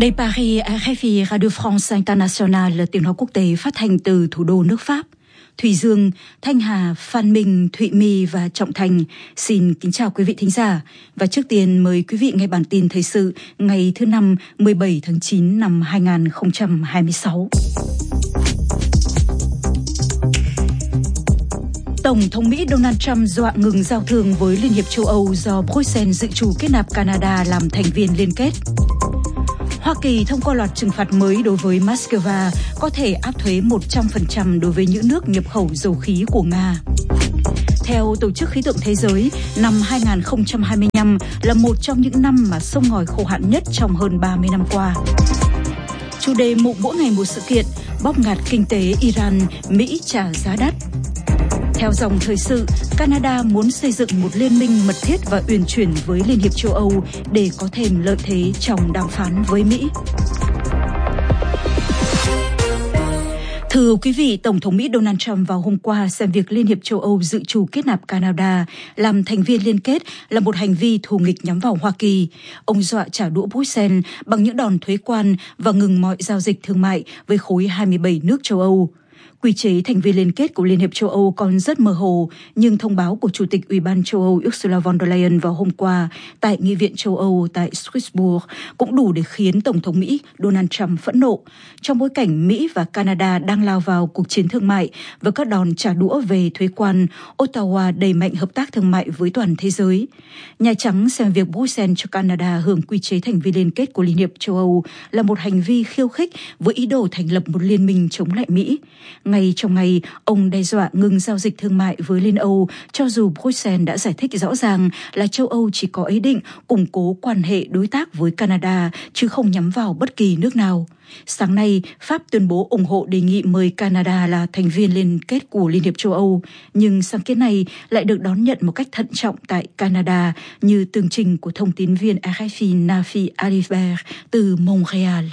Đây Paris, RFI Radio France International, tiếng nói quốc tế phát thanh từ thủ đô nước Pháp. Thùy Dương, Thanh Hà, Phan Minh, Thụy My và Trọng Thành xin kính chào quý vị thính giả. Và trước tiên mời quý vị nghe bản tin thời sự ngày thứ Năm 17 tháng 9 năm 2026. Tổng thống Mỹ Donald Trump dọa ngừng giao thương với Liên hiệp châu Âu do Bruxelles dự trù kết nạp Canada làm thành viên liên kết. Hoa Kỳ thông qua loạt trừng phạt mới đối với Moscow, có thể áp thuế 100% đối với những nước nhập khẩu dầu khí của Nga. Theo Tổ chức Khí tượng Thế giới, năm 2025 là một trong những năm mà sông ngòi khô hạn nhất trong hơn 30 năm qua. Chủ đề mục mỗi ngày một sự kiện, bóp nghẹt kinh tế Iran, Mỹ trả giá đắt. Theo dòng thời sự, Canada muốn xây dựng một liên minh mật thiết và uyển chuyển với Liên hiệp châu Âu để có thêm lợi thế trong đàm phán với Mỹ. Thưa quý vị, Tổng thống Mỹ Donald Trump vào hôm qua xem việc Liên hiệp châu Âu dự trù kết nạp Canada làm thành viên liên kết là một hành vi thù nghịch nhắm vào Hoa Kỳ. Ông dọa trả đũa Bruxelles bằng những đòn thuế quan và ngừng mọi giao dịch thương mại với khối 27 nước châu Âu. Quy chế thành viên liên kết của Liên hiệp châu Âu còn rất mơ hồ, nhưng thông báo của Chủ tịch Ủy ban châu Âu Ursula von der Leyen vào hôm qua tại Nghị viện châu Âu tại Strasbourg cũng đủ để khiến Tổng thống Mỹ Donald Trump phẫn nộ. Trong bối cảnh Mỹ và Canada đang lao vào cuộc chiến thương mại và các đòn trả đũa về thuế quan, Ottawa đẩy mạnh hợp tác thương mại với toàn thế giới. Nhà Trắng xem việc Bruxelles cho Canada hưởng quy chế thành viên liên kết của Liên hiệp châu Âu là một hành vi khiêu khích với ý đồ thành lập một liên minh chống lại Mỹ. Ngay trong ngày, ông đe dọa ngừng giao dịch thương mại với Liên Âu, cho dù Bruxelles đã giải thích rõ ràng là châu Âu chỉ có ý định củng cố quan hệ đối tác với Canada, chứ không nhắm vào bất kỳ nước nào. Sáng nay, Pháp tuyên bố ủng hộ đề nghị mời Canada là thành viên liên kết của Liên hiệp châu Âu, nhưng sáng kiến này lại được đón nhận một cách thận trọng tại Canada, như tường trình của thông tín viên RFI Nafi Alibert từ Montréal.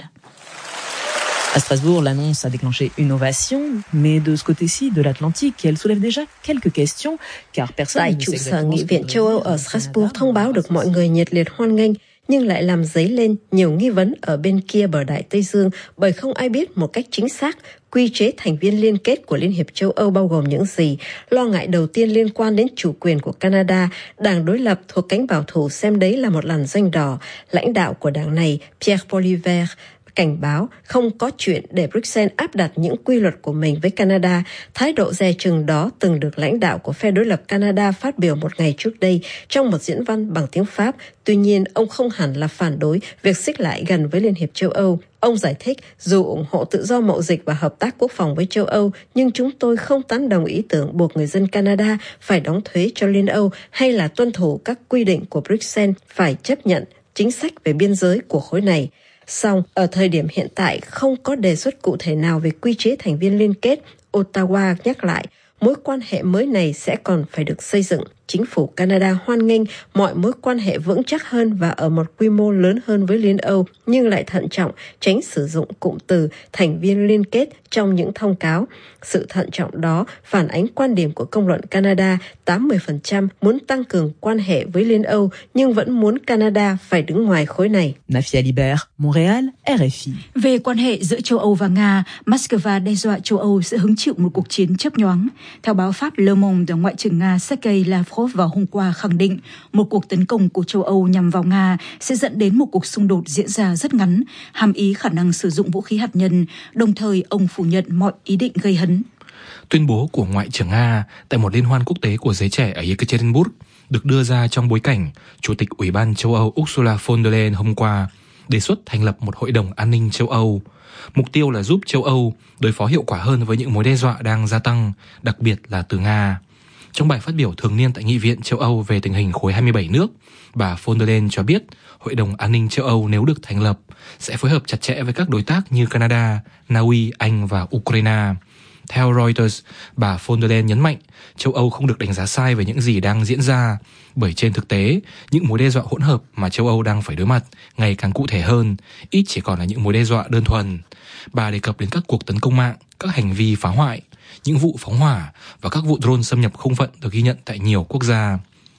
À Strasbourg, l'annonce a déclenché une ovation, mais de ce côté-ci de l'Atlantique, elle soulève déjà quelques questions, car personne tại ne trụ sait sở exactement Nghị ce viện que châu Âu ở Strasbourg thông báo được mọi người nhiệt liệt hoan nghênh, nhưng lại làm dấy lên nhiều nghi vấn ở bên kia bờ Đại Tây Dương, bởi không ai biết một cách chính xác quy chế thành viên liên kết của Liên hiệp châu Âu bao gồm những gì. Lo ngại đầu tiên liên quan đến chủ quyền của Canada. Đảng đối lập thuộc cánh bảo thủ xem đấy là một làn ranh đỏ. Lãnh đạo của đảng này, Pierre Poilievre, cảnh báo không có chuyện để Bruxelles áp đặt những quy luật của mình với Canada. Thái độ dè chừng đó từng được lãnh đạo của phe đối lập Canada phát biểu một ngày trước đây trong một diễn văn bằng tiếng Pháp. Tuy nhiên, ông không hẳn là phản đối việc xích lại gần với Liên hiệp châu Âu. Ông giải thích, dù ủng hộ tự do mậu dịch và hợp tác quốc phòng với châu Âu, nhưng chúng tôi không tán đồng ý tưởng buộc người dân Canada phải đóng thuế cho Liên Âu hay là tuân thủ các quy định của Bruxelles phải chấp nhận chính sách về biên giới của khối này. Song, ở thời điểm hiện tại không có đề xuất cụ thể nào về quy chế thành viên liên kết. Ottawa nhắc lại, mối quan hệ mới này sẽ còn phải được xây dựng. Chính phủ Canada hoan nghênh mọi mối quan hệ vững chắc hơn và ở một quy mô lớn hơn với Liên Âu, nhưng lại thận trọng tránh sử dụng cụm từ thành viên liên kết trong những thông cáo. Sự thận trọng đó phản ánh quan điểm của công luận Canada, 80% muốn tăng cường quan hệ với Liên Âu nhưng vẫn muốn Canada phải đứng ngoài khối này. Nafi Alibert, Montréal, RFI. Về quan hệ giữa châu Âu và Nga, Moscow đe dọa châu Âu sẽ hứng chịu một cuộc chiến chớp nhoáng. Theo báo Pháp Le Monde, Ngoại trưởng Nga Sergei Lavrov vào hôm qua khẳng định một cuộc tấn công của châu Âu nhằm vào Nga sẽ dẫn đến một cuộc xung đột diễn ra rất ngắn, hàm ý khả năng sử dụng vũ khí hạt nhân, đồng thời ông phủ nhận mọi ý định gây hấn. Tuyên bố của Ngoại trưởng Nga tại một liên hoan quốc tế của giới trẻ ở Yekaterinburg được đưa ra trong bối cảnh Chủ tịch Ủy ban châu Âu Ursula von der Leyen hôm qua đề xuất thành lập một hội đồng an ninh châu Âu. Mục tiêu là giúp châu Âu đối phó hiệu quả hơn với những mối đe dọa đang gia tăng, đặc biệt là từ Nga. Trong bài phát biểu thường niên tại Nghị viện châu Âu về tình hình khối 27 nước, bà von der Leyen cho biết Hội đồng An ninh châu Âu nếu được thành lập sẽ phối hợp chặt chẽ với các đối tác như Canada, Na Uy, Anh và Ukraine. Theo Reuters, bà von der Leyen nhấn mạnh châu Âu không được đánh giá sai về những gì đang diễn ra, bởi trên thực tế, những mối đe dọa hỗn hợp mà châu Âu đang phải đối mặt ngày càng cụ thể hơn, ít chỉ còn là những mối đe dọa đơn thuần. Bà đề cập đến các cuộc tấn công mạng, các hành vi phá hoại, những vụ phóng hỏa và các vụ drone xâm nhập không phận được ghi nhận tại nhiều quốc gia.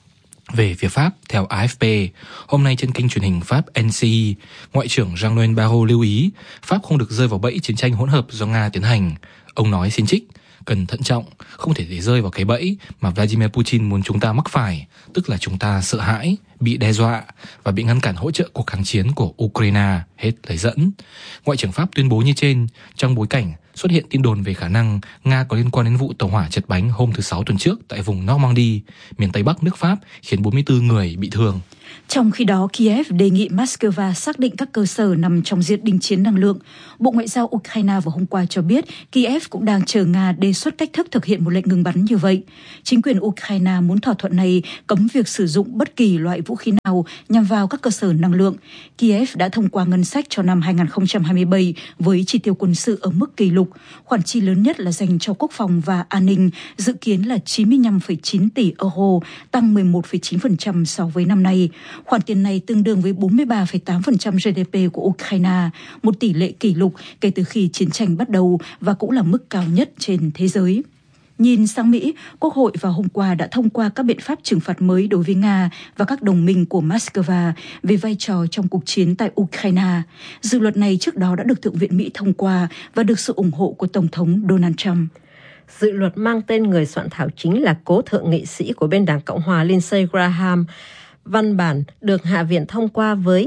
Về phía Pháp, theo AFP, hôm nay trên kênh truyền hình Pháp NCI, Ngoại trưởng Jean-Noël Barrot lưu ý Pháp không được rơi vào bẫy chiến tranh hỗn hợp do Nga tiến hành. Ông nói xin trích, cần thận trọng, không thể để rơi vào cái bẫy mà Vladimir Putin muốn chúng ta mắc phải, tức là chúng ta sợ hãi, bị đe dọa và bị ngăn cản hỗ trợ cuộc kháng chiến của Ukraine, hết lời dẫn. Ngoại trưởng Pháp tuyên bố như trên trong bối cảnh xuất hiện tin đồn về khả năng Nga có liên quan đến vụ tàu hỏa chật bánh hôm thứ Sáu tuần trước tại vùng Normandy, miền Tây Bắc nước Pháp, khiến 44 người bị thương. Trong khi đó, Kiev đề nghị Moscow xác định các cơ sở nằm trong diện đình chiến năng lượng. Bộ Ngoại giao Ukraine vào hôm qua cho biết Kiev cũng đang chờ Nga đề xuất cách thức thực hiện một lệnh ngừng bắn như vậy. Chính quyền Ukraine muốn thỏa thuận này cấm việc sử dụng bất kỳ loại vũ khí nào nhằm vào các cơ sở năng lượng. Kiev đã thông qua ngân sách cho năm 2027 với chi tiêu quân sự ở mức kỷ lục. Khoản chi lớn nhất là dành cho quốc phòng và an ninh, dự kiến là 95,9 tỷ euro, tăng 11,9% so với năm nay. Khoản tiền này tương đương với 43,8% GDP của Ukraine, một tỷ lệ kỷ lục kể từ khi chiến tranh bắt đầu và cũng là mức cao nhất trên thế giới. Nhìn sang Mỹ, Quốc hội vào hôm qua đã thông qua các biện pháp trừng phạt mới đối với Nga và các đồng minh của Moscow về vai trò trong cuộc chiến tại Ukraine. Dự luật này trước đó đã được Thượng viện Mỹ thông qua và được sự ủng hộ của Tổng thống Donald Trump. Dự luật mang tên người soạn thảo chính là cố thượng nghị sĩ của bên Đảng Cộng hòa Lindsey Graham. Văn bản được Hạ viện thông qua với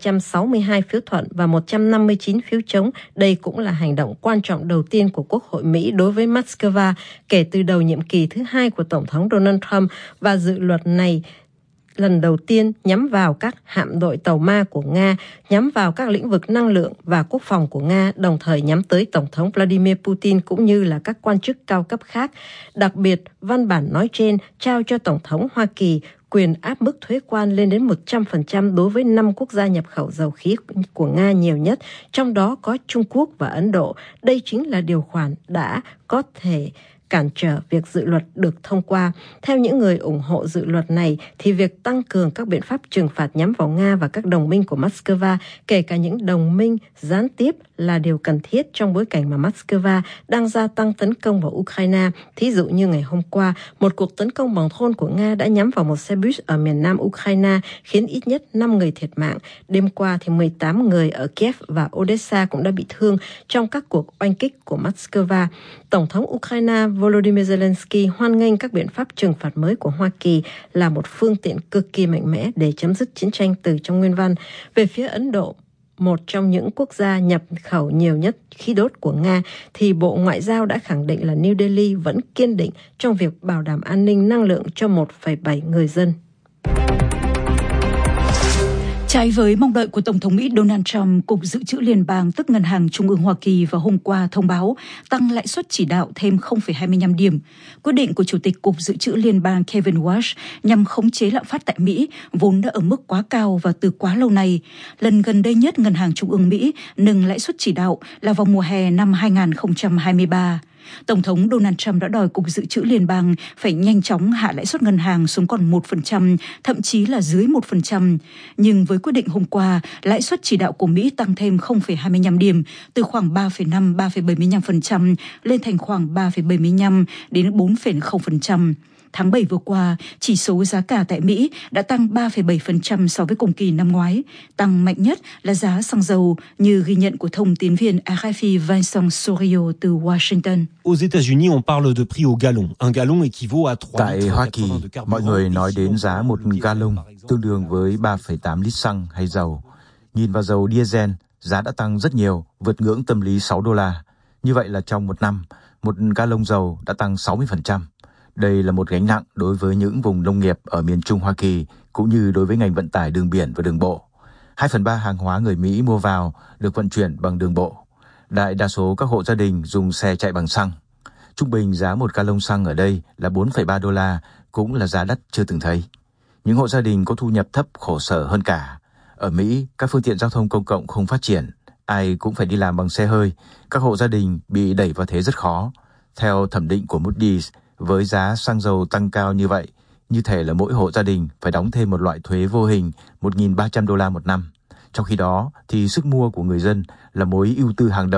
262 phiếu thuận và 159 phiếu chống. Đây cũng là hành động quan trọng đầu tiên của Quốc hội Mỹ đối với Moscow kể từ đầu nhiệm kỳ thứ hai của Tổng thống Donald Trump, và dự luật này lần đầu tiên nhắm vào các hạm đội tàu ma của Nga, nhắm vào các lĩnh vực năng lượng và quốc phòng của Nga, đồng thời nhắm tới Tổng thống Vladimir Putin cũng như là các quan chức cao cấp khác. Đặc biệt, văn bản nói trên trao cho Tổng thống Hoa Kỳ quyền áp mức thuế quan lên đến 100% đối với 5 quốc gia nhập khẩu dầu khí của Nga nhiều nhất, trong đó có Trung Quốc và Ấn Độ. Đây chính là điều khoản đã có thể cản trở việc dự luật được thông qua. Theo những người ủng hộ dự luật này, thì việc tăng cường các biện pháp trừng phạt nhắm vào Nga và các đồng minh của Moscow, kể cả những đồng minh gián tiếp, là điều cần thiết trong bối cảnh mà Moscow đang gia tăng tấn công vào Ukraine. Thí dụ như ngày hôm qua, một cuộc tấn công bằng drone của Nga đã nhắm vào một xe bus ở miền nam Ukraine, khiến ít nhất 5 người thiệt mạng. Đêm qua thì 18 người ở Kiev và Odessa cũng đã bị thương trong các cuộc oanh kích của Moscow. Tổng thống Ukraine Volodymyr Zelensky hoan nghênh các biện pháp trừng phạt mới của Hoa Kỳ là một phương tiện cực kỳ mạnh mẽ để chấm dứt chiến tranh từ trong nguyên văn. Về phía Ấn Độ, một trong những quốc gia nhập khẩu nhiều nhất khí đốt của Nga, thì Bộ Ngoại giao đã khẳng định là New Delhi vẫn kiên định trong việc bảo đảm an ninh năng lượng cho 1,7 người dân. Trái với mong đợi của Tổng thống Mỹ Donald Trump, Cục Dự trữ Liên bang tức Ngân hàng Trung ương Hoa Kỳ vào hôm qua thông báo tăng lãi suất chỉ đạo thêm 0,25 điểm. Quyết định của Chủ tịch Cục Dự trữ Liên bang Kevin Warsh nhằm khống chế lạm phát tại Mỹ vốn đã ở mức quá cao và từ quá lâu nay. Lần gần đây nhất Ngân hàng Trung ương Mỹ nâng lãi suất chỉ đạo là vào mùa hè năm 2023. Tổng thống Donald Trump đã đòi Cục Dự trữ Liên bang phải nhanh chóng hạ lãi suất ngân hàng xuống còn 1%, thậm chí là dưới 1%. Nhưng với quyết định hôm qua, lãi suất chỉ đạo của Mỹ tăng thêm 0,25 điểm, từ khoảng 3,5-3,75% lên thành khoảng 3,75 đến 4,0%. Tháng 7 vừa qua, chỉ số giá cả tại Mỹ đã tăng 3,7% so với cùng kỳ năm ngoái. Tăng mạnh nhất là giá xăng dầu, như ghi nhận của thông tin viên RFI Vincent Sorio từ Washington. Aux États-Unis, on parle de prix au gallon. Un gallon équivaut à 3. Tại Hoa Kỳ, mọi người nói đến giá một gallon tương đương với 3,8 lít xăng hay dầu. Nhìn vào dầu diesel, giá đã tăng rất nhiều, vượt ngưỡng tâm lý $6. Như vậy là trong một năm, một gallon dầu đã tăng 60%. Đây là một gánh nặng đối với những vùng nông nghiệp ở miền Trung Hoa Kỳ, cũng như đối với ngành vận tải đường biển và đường bộ. 2/3 hàng hóa người Mỹ mua vào được vận chuyển bằng đường bộ. Đại đa số các hộ gia đình dùng xe chạy bằng xăng. Trung bình giá một gallon xăng ở đây là $4,3, cũng là giá đắt chưa từng thấy. Những hộ gia đình có thu nhập thấp khổ sở hơn cả. Ở Mỹ, các phương tiện giao thông công cộng không phát triển. Ai cũng phải đi làm bằng xe hơi. Các hộ gia đình bị đẩy vào thế rất khó. Theo thẩm định của Moody's, với giá xăng dầu tăng cao như vậy, như thể là mỗi hộ gia đình phải đóng thêm một loại thuế vô hình $1.300 một năm. Trong khi đó, thì sức mua của người dân là mối ưu tư hàng đầu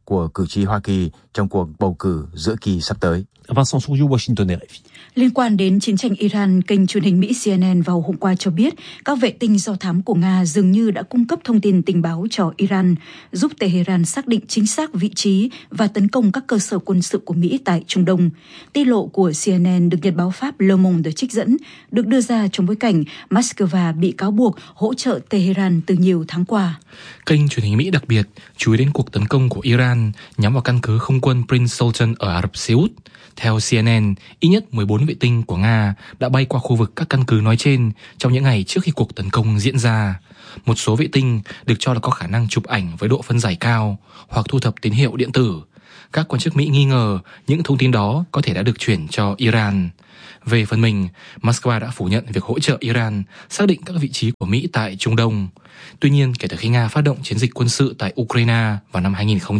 của cử tri Hoa Kỳ trong cuộc bầu cử giữa kỳ sắp tới. Vincent Souriau, Washington, RFI. Liên quan đến chiến tranh Iran, kênh truyền hình Mỹ CNN vào hôm qua cho biết các vệ tinh do thám của Nga dường như đã cung cấp thông tin tình báo cho Iran, giúp Tehran xác định chính xác vị trí và tấn công các cơ sở quân sự của Mỹ tại Trung Đông. Tiết lộ của CNN được nhật báo Pháp Le Monde trích dẫn, được đưa ra trong bối cảnh Moscow bị cáo buộc hỗ trợ Tehran từ nhiều tháng qua. Kênh truyền hình Mỹ đặc biệt chú ý đến cuộc tấn công của Iran nhắm vào căn cứ không quân Prince Sultan ở Ả Rập Xê Út. Theo CNN, ít nhất 14 vệ tinh của Nga đã bay qua khu vực các căn cứ nói trên trong những ngày trước khi cuộc tấn công diễn ra. Một số vệ tinh được cho là có khả năng chụp ảnh với độ phân giải cao hoặc thu thập tín hiệu điện tử. Các quan chức Mỹ nghi ngờ những thông tin đó có thể đã được chuyển cho Iran. Về phần mình, Moscow đã phủ nhận việc hỗ trợ Iran xác định các vị trí của Mỹ tại Trung Đông. Tuy nhiên, kể từ khi Nga phát động chiến dịch quân sự tại Ukraine vào năm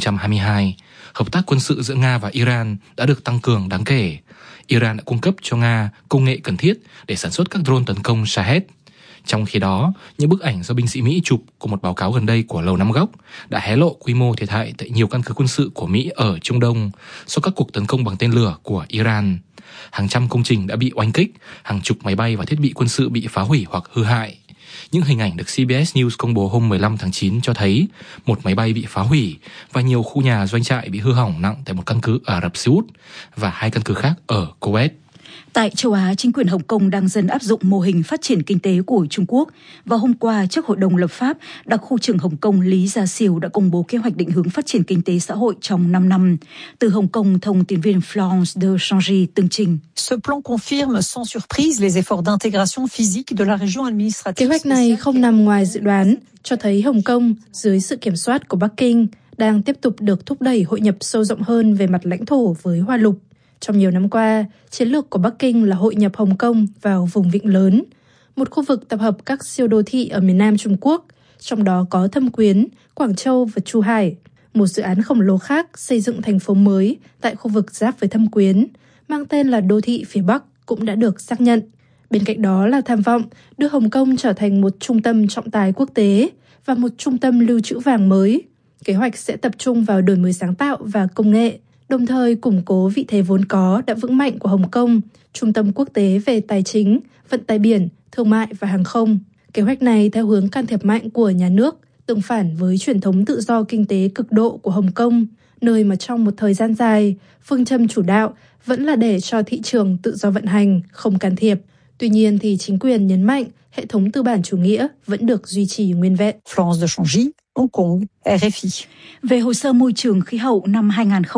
2022, hợp tác quân sự giữa Nga và Iran đã được tăng cường đáng kể. Iran đã cung cấp cho Nga công nghệ cần thiết để sản xuất các drone tấn công Shahed. Trong khi đó, những bức ảnh do binh sĩ Mỹ chụp của một báo cáo gần đây của Lầu Năm Góc đã hé lộ quy mô thiệt hại tại nhiều căn cứ quân sự của Mỹ ở Trung Đông sau các cuộc tấn công bằng tên lửa của Iran. Hàng trăm công trình đã bị oanh kích, hàng chục máy bay và thiết bị quân sự bị phá hủy hoặc hư hại. Những hình ảnh được CBS News công bố hôm 15 tháng 9 cho thấy một máy bay bị phá hủy và nhiều khu nhà doanh trại bị hư hỏng nặng tại một căn cứ Ả Rập Xê Út và 2 căn cứ khác ở Kuwait. Tại châu Á, chính quyền Hồng Kông đang dần áp dụng mô hình phát triển kinh tế của Trung Quốc. Và hôm qua, trước Hội đồng lập pháp, đặc khu trưởng Hồng Kông Lý Gia Siêu đã công bố kế hoạch định hướng phát triển kinh tế xã hội trong 5 năm. Từ Hồng Kông, thông tin viên Florence de Changy tường trình. Ce plan confirme sans surprise les efforts d'intégration physique de la région administrative. Kế hoạch này không nằm ngoài dự đoán, cho thấy Hồng Kông, dưới sự kiểm soát của Bắc Kinh, đang tiếp tục được thúc đẩy hội nhập sâu rộng hơn về mặt lãnh thổ với Hoa Lục. Trong nhiều năm qua, chiến lược của Bắc Kinh là hội nhập Hồng Kông vào vùng vịnh lớn, một khu vực tập hợp các siêu đô thị ở miền Nam Trung Quốc, trong đó có Thâm Quyến, Quảng Châu và Chu Hải. Một dự án khổng lồ khác xây dựng thành phố mới tại khu vực giáp với Thâm Quyến, mang tên là Đô thị phía Bắc cũng đã được xác nhận. Bên cạnh đó là tham vọng đưa Hồng Kông trở thành một trung tâm trọng tài quốc tế và một trung tâm lưu trữ vàng mới. Kế hoạch sẽ tập trung vào đổi mới sáng tạo và công nghệ, đồng thời củng cố vị thế vốn có đã vững mạnh của Hồng Kông, trung tâm quốc tế về tài chính, vận tải biển, thương mại và hàng không. Kế hoạch này theo hướng can thiệp mạnh của nhà nước, tương phản với truyền thống tự do kinh tế cực độ của Hồng Kông, nơi mà trong một thời gian dài, phương châm chủ đạo vẫn là để cho thị trường tự do vận hành, không can thiệp. Tuy nhiên thì chính quyền nhấn mạnh hệ thống tư bản chủ nghĩa vẫn được duy trì nguyên vẹn. Florence de Changy, Hong Kong, RFI. Về hồ sơ môi trường khí hậu, năm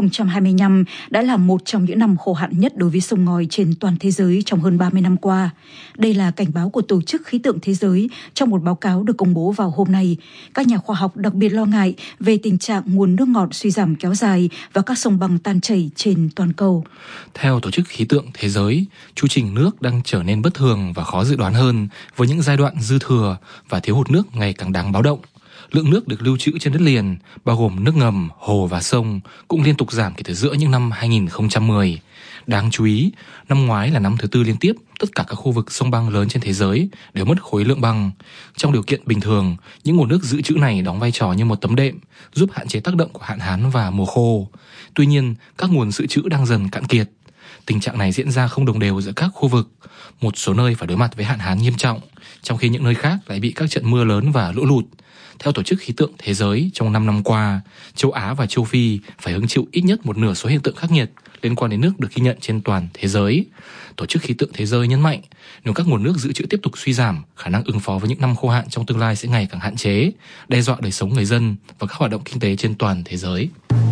2025 đã là một trong những năm khô hạn nhất đối với sông ngòi trên toàn thế giới trong hơn 30 năm qua. Đây là cảnh báo của Tổ chức Khí tượng Thế giới trong một báo cáo được công bố vào hôm nay. Các nhà khoa học đặc biệt lo ngại về tình trạng nguồn nước ngọt suy giảm kéo dài và các sông băng tan chảy trên toàn cầu. Theo Tổ chức Khí tượng Thế giới, chu trình nước đang trở nên bất thường và khó dự đoán hơn với những giai đoạn dư thừa và thiếu hụt nước ngày càng đáng báo động. Lượng nước được lưu trữ trên đất liền, bao gồm nước ngầm, hồ và sông, cũng liên tục giảm kể từ giữa những năm 2010. Đáng chú ý, năm ngoái là năm thứ tư liên tiếp, tất cả các khu vực sông băng lớn trên thế giới đều mất khối lượng băng. Trong điều kiện bình thường, những nguồn nước dự trữ này đóng vai trò như một tấm đệm, giúp hạn chế tác động của hạn hán và mùa khô. Tuy nhiên, các nguồn dự trữ đang dần cạn kiệt. Tình trạng này diễn ra không đồng đều giữa các khu vực. Một số nơi phải đối mặt với hạn hán nghiêm trọng, trong khi những nơi khác lại bị các trận mưa lớn và lũ lụt. Theo Tổ chức Khí tượng Thế giới, trong 5 năm qua, châu Á và châu Phi phải hứng chịu ít nhất một nửa số hiện tượng khắc nghiệt liên quan đến nước được ghi nhận trên toàn thế giới. Tổ chức Khí tượng Thế giới nhấn mạnh, nếu các nguồn nước dự trữ tiếp tục suy giảm, khả năng ứng phó với những năm khô hạn trong tương lai sẽ ngày càng hạn chế, đe dọa đời sống người dân và các hoạt động kinh tế trên toàn thế giới.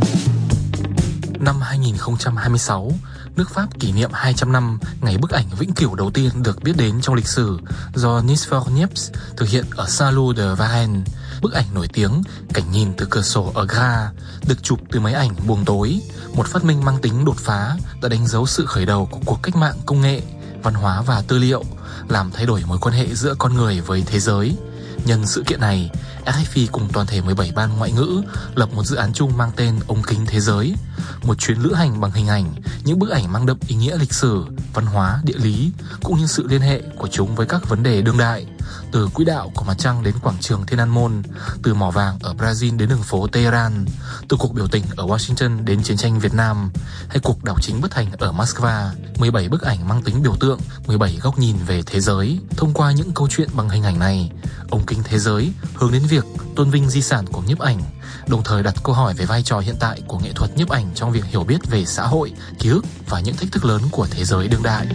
Năm 2026, nước Pháp kỷ niệm 200 năm ngày bức ảnh vĩnh cửu đầu tiên được biết đến trong lịch sử do Nisfor Niepce thực hiện ở Salon de Varennes. Bức ảnh nổi tiếng Cảnh nhìn từ cửa sổ ở Grasse được chụp từ máy ảnh buồng tối, một phát minh mang tính đột phá đã đánh dấu sự khởi đầu của cuộc cách mạng công nghệ, văn hóa và tư liệu, làm thay đổi mối quan hệ giữa con người với thế giới. Nhân sự kiện này, RFI cùng toàn thể 17 ban ngoại ngữ lập một dự án chung mang tên Ống kính thế giới, một chuyến lữ hành bằng hình ảnh, những bức ảnh mang đậm ý nghĩa lịch sử, văn hóa, địa lý, cũng như sự liên hệ của chúng với các vấn đề đương đại, từ quỹ đạo của mặt trăng đến quảng trường Thiên An Môn, từ mỏ vàng ở Brazil đến đường phố Tehran, từ cuộc biểu tình ở Washington đến chiến tranh Việt Nam, hay cuộc đảo chính bất thành ở Moscow. 17 bức ảnh mang tính biểu tượng, 17 góc nhìn về thế giới. Thông qua những câu chuyện bằng hình ảnh này, Ống kính thế giới hướng đến việc tôn vinh di sản của nhiếp ảnh, đồng thời đặt câu hỏi về vai trò hiện tại của nghệ thuật nhiếp ảnh trong việc hiểu biết về xã hội, ký ức và những thách thức lớn của thế giới đương đại.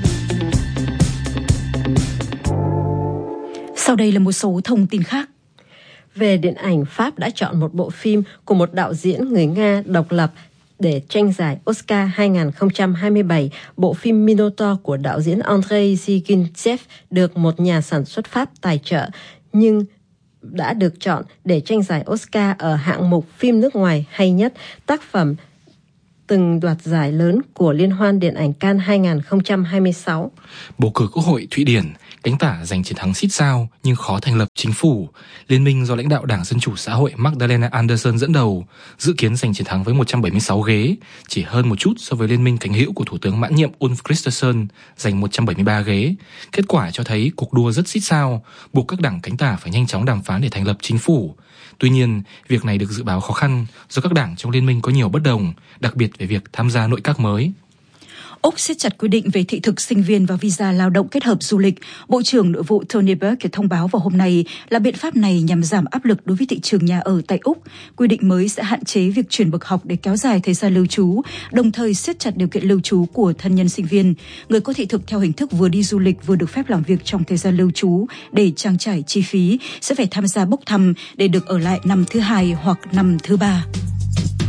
Sau đây là một số thông tin khác. Về điện ảnh, Pháp đã chọn một bộ phim của một đạo diễn người Nga độc lập để tranh giải Oscar 2027. Bộ phim Minotaur của đạo diễn Andrei Zhigniew được một nhà sản xuất Pháp tài trợ, nhưng đã được chọn để tranh giải Oscar ở hạng mục phim nước ngoài hay nhất, tác phẩm từng đoạt giải lớn của Liên hoan Điện ảnh Cannes 2026. Bầu cử Quốc hội Thụy Điển, cánh tả giành chiến thắng xít sao nhưng khó thành lập chính phủ. Liên minh do lãnh đạo Đảng Dân Chủ Xã hội Magdalena Andersson dẫn đầu, dự kiến giành chiến thắng với 176 ghế, chỉ hơn một chút so với liên minh cánh hữu của Thủ tướng mãn nhiệm Ulf Kristersson giành 173 ghế. Kết quả cho thấy cuộc đua rất xít sao, buộc các đảng cánh tả phải nhanh chóng đàm phán để thành lập chính phủ. Tuy nhiên, việc này được dự báo khó khăn do các đảng trong liên minh có nhiều bất đồng, đặc biệt về việc tham gia nội các mới. Úc siết chặt quy định về thị thực sinh viên và visa lao động kết hợp du lịch. Bộ trưởng Nội vụ Tony Burke thông báo vào hôm nay là biện pháp này nhằm giảm áp lực đối với thị trường nhà ở tại Úc. Quy định mới sẽ hạn chế việc chuyển bậc học để kéo dài thời gian lưu trú, đồng thời siết chặt điều kiện lưu trú của thân nhân sinh viên. Người có thị thực theo hình thức vừa đi du lịch vừa được phép làm việc trong thời gian lưu trú để trang trải chi phí sẽ phải tham gia bốc thăm để được ở lại năm thứ 2 hoặc năm thứ 3.